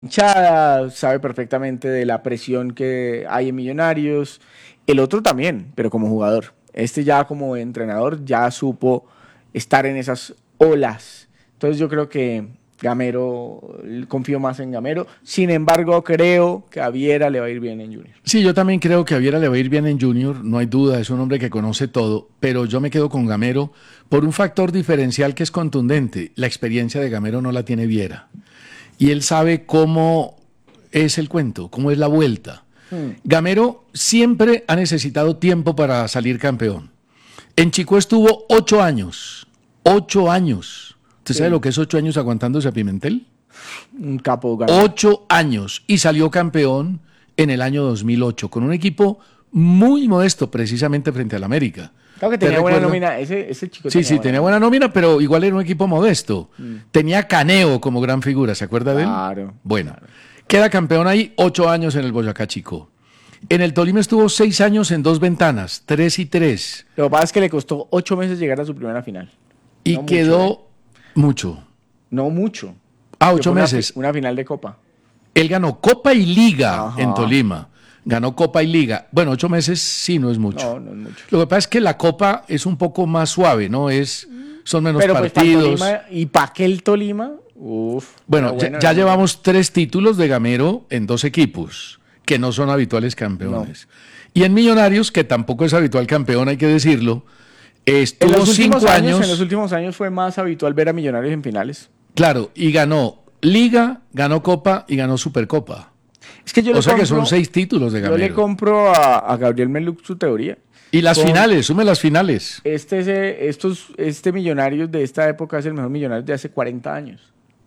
hinchada, sabe perfectamente de la presión que hay en Millonarios. El otro también, pero como jugador. Este ya como entrenador ya supo estar en esas olas. Entonces yo creo que Gamero, confío más en Gamero. Sin embargo, creo que a Viera le va a ir bien en Junior. Sí, yo también creo que a Viera le va a ir bien en Junior, no hay duda, es un hombre que conoce todo, pero yo me quedo con Gamero por un factor diferencial que es contundente. La experiencia de Gamero no la tiene Viera. Y él sabe cómo es el cuento, cómo es la vuelta. Gamero siempre ha necesitado tiempo para salir campeón. En Chico estuvo 8 años. 8 años. ¿Usted sabe lo que es 8 años aguantándose a Pimentel? Un capo Gamero. 8 años. Y salió campeón en el año 2008 con un equipo muy modesto, precisamente frente al América. Claro que tenía buena nómina. Ese chico tenía buena nómina, pero igual era un equipo modesto. Tenía Caneo como gran figura, ¿se acuerda de él? Claro. Bueno, Claro. queda campeón ahí 8 años en el Boyacá Chico. En el Tolima estuvo 6 años en 2 ventanas, 3 y 3. Lo que pasa es que le costó 8 meses llegar a su primera final. Y No quedó mucho. No mucho. 8 Fue meses. Una final de Copa. Él ganó Copa y Liga Ajá. en Tolima. Ganó Copa y Liga. Bueno, 8 meses sí no es mucho. No es mucho. Lo que pasa es que la Copa es un poco más suave, ¿no? Son menos Pero pues partidos. Tolima, y para qué el Tolima, Bueno, ya llevamos 3 títulos de Gamero en 2 equipos, que no son habituales campeones. No. Y en Millonarios, que tampoco es habitual campeón, hay que decirlo, estuvo 5 años. En los últimos años fue más habitual ver a Millonarios en finales. Claro, y ganó Liga, ganó Copa y ganó Supercopa. Es que o sea que son 6 títulos de Gamero. Yo le compro a Gabriel Meluc su teoría. Y las finales, sume las finales. Este Millonarios de esta época es el mejor Millonarios de hace 40 años.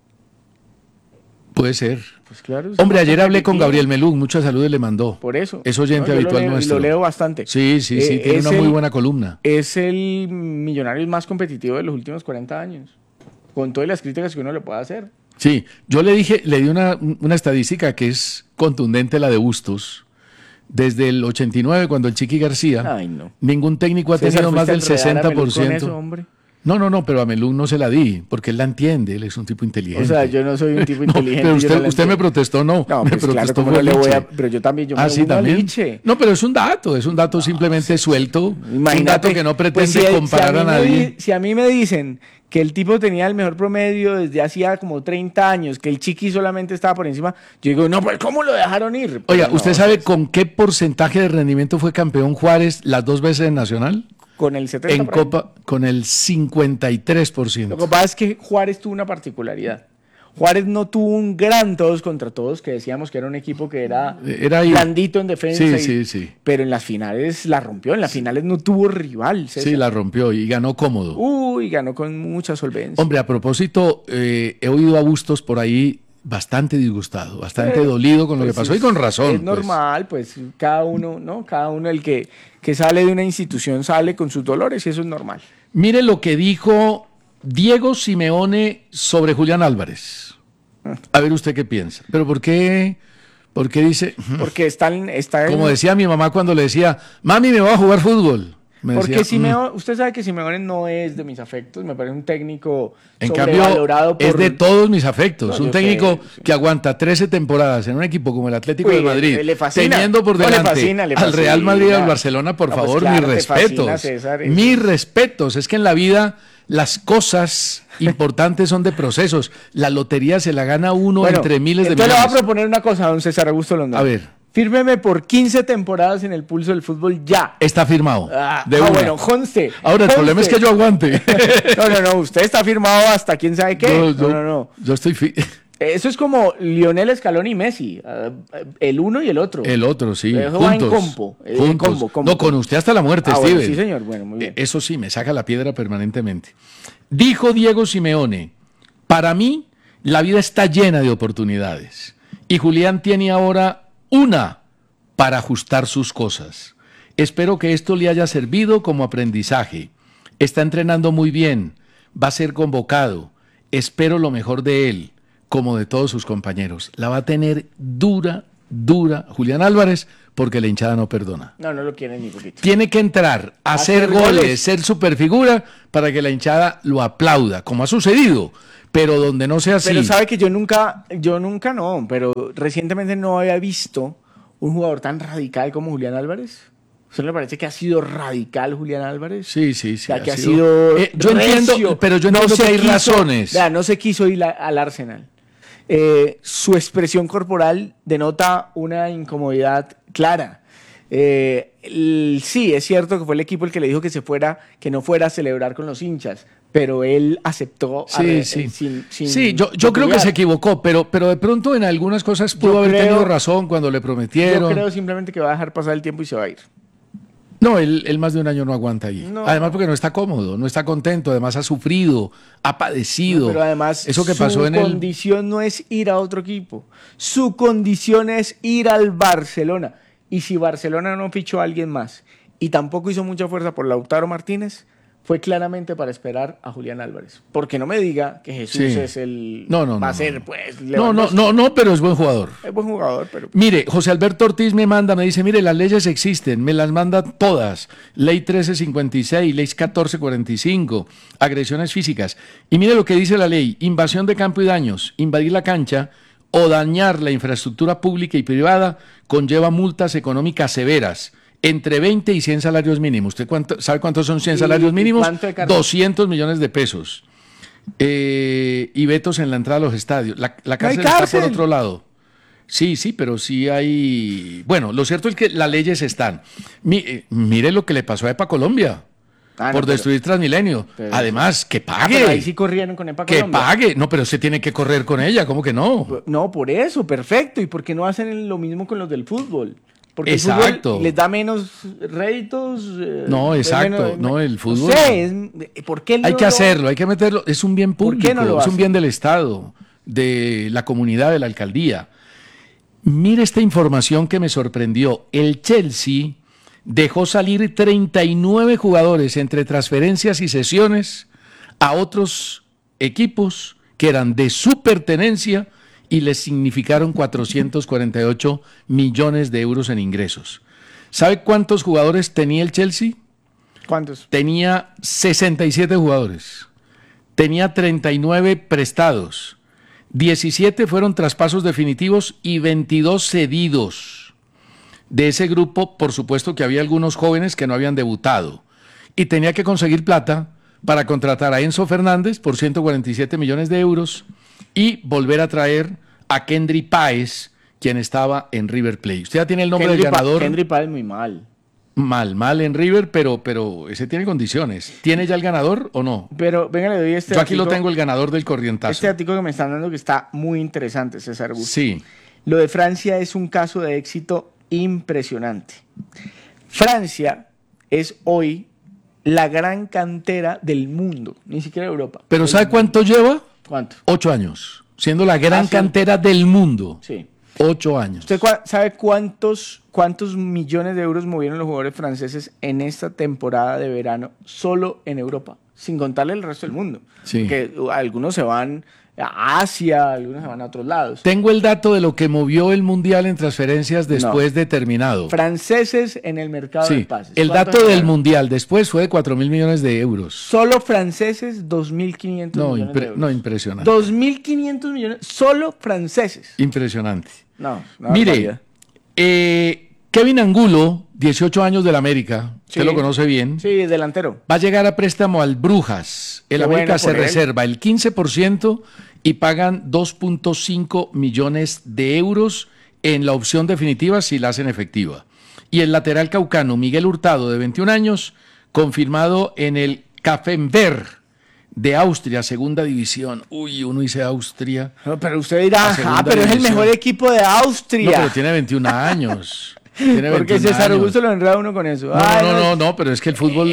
Puede ser. Pues claro. Hombre, ayer hablé con Gabriel Meluc, muchas saludes le mandó. Por eso. Es oyente habitual nuestro. Lo leo bastante. Sí, tiene una muy buena columna. Es el Millonarios más competitivo de los últimos 40 años. Con todas las críticas que uno le pueda hacer. Sí, yo le di una estadística que es contundente, la de Bustos. Desde el 89, cuando el Chiqui García, ningún técnico ha tenido más del 60%. Eso, hombre? No, pero a Meluc no se la di, porque él la entiende, él es un tipo inteligente. O sea, yo no soy un tipo inteligente. Pero usted me protestó, no. No, me pues protestó claro, no le voy a, pero yo también, también. Liche. No, pero es un dato simplemente suelto. Imagínate, un dato que no pretende comparar a nadie. Si a mí me dicen que el tipo tenía el mejor promedio desde hacía como 30 años, que el Chiqui solamente estaba por encima, yo digo, no, pues ¿cómo lo dejaron ir? Oiga, ¿usted sabe con qué porcentaje de rendimiento fue campeón Juárez las 2 veces en Nacional? Con el 70%. En Copa, con el 53%. Lo que pasa es que Juárez tuvo una particularidad. Juárez no tuvo un gran todos contra todos, que decíamos que era un equipo que era blandito en defensa. Sí. Pero en las finales la rompió, en las finales no tuvo rival. César. Sí, la rompió y ganó cómodo. Y ganó con mucha solvencia. Hombre, a propósito, he oído a Bustos por ahí bastante disgustado, bastante dolido con lo que pasó y con razón. Es normal, pues cada uno, ¿no? Cada uno el que sale de una institución sale con sus dolores y eso es normal. Mire lo que dijo Diego Simeone sobre Julián Álvarez. A ver usted qué piensa. ¿Pero por qué dice? Porque está como decía mi mamá cuando le decía, mami, me voy a jugar fútbol. Porque Simeone, usted sabe que Simeone no es de mis afectos, me parece un técnico en cambio es de todos mis afectos, un técnico que aguanta 13 temporadas en un equipo como el Atlético de Madrid, teniendo por delante al Real Madrid y al Barcelona, por favor, mis respetos, mis respetos, es que en la vida las cosas importantes son de procesos, la lotería se la gana uno entre miles de millones. Yo le voy a proponer una cosa, don César Augusto Londoño. A ver. Fírmeme por 15 temporadas en el pulso del fútbol ya. Está firmado. Bueno, conste. Ahora, el problema es que yo aguante. No, usted está firmado hasta quién sabe qué. No. Yo estoy Eso es como Lionel Scaloni y Messi, el uno y el otro. El otro, sí. Eso juntos. Va en juntos. combo. No, con usted hasta la muerte, Steven. Bueno, sí, señor. Bueno, muy bien. Eso sí, me saca la piedra permanentemente. Dijo Diego Simeone, para mí, la vida está llena de oportunidades. Y Julián tiene ahora una para ajustar sus cosas. Espero que esto le haya servido como aprendizaje. Está entrenando muy bien, va a ser convocado. Espero lo mejor de él, como de todos sus compañeros. La va a tener dura Julián Álvarez, porque la hinchada no perdona. No lo quiere ni poquito. Tiene que entrar a hacer goles, ser superfigura, para que la hinchada lo aplauda, como ha sucedido. pero donde no sea así. Pero sabe que yo nunca no, pero recientemente no había visto un jugador tan radical como Julián Álvarez. ¿Usted le parece que ha sido radical Julián Álvarez? Sí. O sea, que ha sido yo entiendo, pero yo entiendo que hay razones. Vea, no se quiso ir al Arsenal. Su expresión corporal denota una incomodidad clara. Sí, es cierto que fue el equipo el que le dijo que no fuera a celebrar con los hinchas, pero él aceptó. Sí, yo creo que se equivocó, pero de pronto en algunas cosas pudo haber tenido razón cuando le prometieron. Yo creo simplemente que va a dejar pasar el tiempo y se va a ir. No, él más de un año no aguanta ahí. No. Además porque no está cómodo, no está contento, además ha sufrido, ha padecido. No, pero además eso que pasó su condición no es ir a otro equipo, su condición es ir al Barcelona. Y si Barcelona no fichó a alguien más y tampoco hizo mucha fuerza por Lautaro Martínez, fue claramente para esperar a Julián Álvarez. Porque no me diga que Jesús es el... va a ser, pues... No, pero es buen jugador. Es buen jugador, pero... Mire, José Alberto Ortiz me dice, mire, las leyes existen, me las manda todas. Ley 1356, ley 1445, agresiones físicas. Y mire lo que dice la ley, invasión de campo y daños, invadir la cancha o dañar la infraestructura pública y privada conlleva multas económicas severas. Entre 20 y 100 salarios mínimos. ¿Usted sabe cuántos son 100 salarios mínimos? 200 millones de pesos. Y vetos en la entrada a los estadios. La cárcel está por otro lado. Sí, pero sí hay... Bueno, lo cierto es que las leyes están. Mire lo que le pasó a EPA Colombia. Por destruir Transmilenio. Además, que pague. Pero ahí sí corrieron con EPA Colombia. Que pague. No, pero usted tiene que correr con ella. ¿Cómo que no? No, por eso, perfecto. ¿Y por qué no hacen lo mismo con los del fútbol? Porque exacto. El fútbol les da menos réditos. No, exacto. No, el fútbol. No sé, ¿por qué hay que hacerlo, hay que meterlo. Es un bien público, es un bien del Estado, de la comunidad, de la alcaldía. Mire esta información que me sorprendió. El Chelsea dejó salir 39 jugadores entre transferencias y cesiones a otros equipos que eran de su pertenencia y les significaron 448 millones de euros en ingresos. ¿Sabe cuántos jugadores tenía el Chelsea? ¿Cuántos? Tenía 67 jugadores. Tenía 39 prestados. 17 fueron traspasos definitivos y 22 cedidos. De ese grupo, por supuesto que había algunos jóvenes que no habían debutado. Y tenía que conseguir plata para contratar a Enzo Fernández por 147 millones de euros y volver a traer a Kendry Páez, quien estaba en River Plate. Usted ya tiene el nombre del ganador. Kendry Páez muy mal. Mal en River, pero ese tiene condiciones. ¿Tiene ya el ganador o no? Pero venga, le doy este Yo aquí lo tengo, el ganador del corrientazo. Este artículo que me están dando que está muy interesante, César Augusto. Sí. Lo de Francia es un caso de éxito impresionante. Francia es hoy la gran cantera del mundo, ni siquiera Europa. ¿Pero sabe cuánto lleva? ¿Cuánto? 8 años, siendo la gran cantera del mundo. Sí. 8 años. ¿Usted sabe cuántos millones de euros movieron los jugadores franceses en esta temporada de verano solo en Europa? Sin contarle el resto del mundo. Sí. Porque algunos se van a Asia, algunos se van a otros lados. Tengo el dato de lo que movió el Mundial en transferencias después de terminado. Franceses en el mercado de pases. El dato del Mundial después fue de 4.000 millones de euros. Solo franceses, 2.500 millones de euros. No, impresionante. 2.500 millones, solo franceses. Impresionante. Mire, Kevin Angulo, 18 años del América, usted lo conoce bien. Sí, delantero. Va a llegar a préstamo al Brujas. El América se reserva el 15% y pagan 2.5 millones de euros en la opción definitiva si la hacen efectiva. Y el lateral caucano Miguel Hurtado, de 21 años, confirmado en el Kaffenberg de Austria, segunda división. Uy, uno dice Austria. No, pero usted dirá, pero es el mejor equipo de Austria. No, pero tiene 21 años. Porque César Augusto lo enreda uno con eso. No, pero es que el fútbol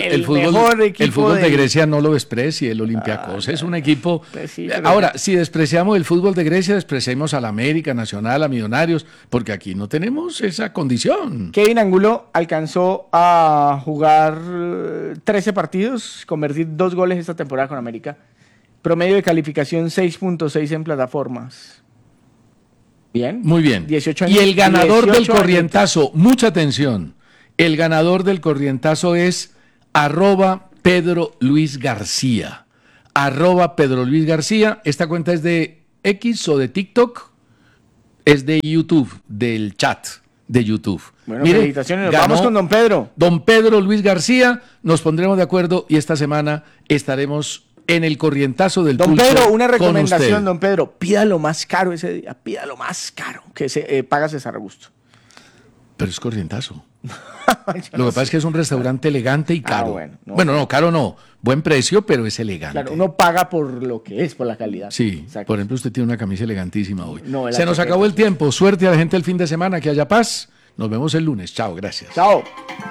de Grecia no lo desprecie, el Olympiacos es un equipo. Pues sí, ahora, si despreciamos el fútbol de Grecia, despreciamos a la América Nacional, a Millonarios, porque aquí no tenemos esa condición. Kevin Angulo alcanzó a jugar 13 partidos, convertir 2 goles esta temporada con América. Promedio de calificación 6.6 en plataformas. Bien. Muy bien. 18 años, y el ganador del corrientazo, años. Mucha atención, el ganador del corrientazo es @Pedro Luis García. @Pedro Luis García. Esta cuenta es de X o de TikTok, es de YouTube, del chat de YouTube. Bueno, felicitaciones, nos vamos con don Pedro. Don Pedro Luis García, nos pondremos de acuerdo y esta semana estaremos en el corrientazo del Don pulso Pedro, una con recomendación, usted. don Pedro, pida lo más caro ese día, pida lo más caro que se paga César Augusto. Pero es corrientazo. Lo que pasa es que es un restaurante elegante y caro. Bueno, no, caro no. Buen precio, pero es elegante. Claro, uno paga por lo que es, por la calidad. Sí, Exacto. por ejemplo, usted tiene una camisa elegantísima hoy. No, Se nos acabó el tiempo. Suerte a la gente el fin de semana, que haya paz. Nos vemos el lunes. Chao, gracias. Chao.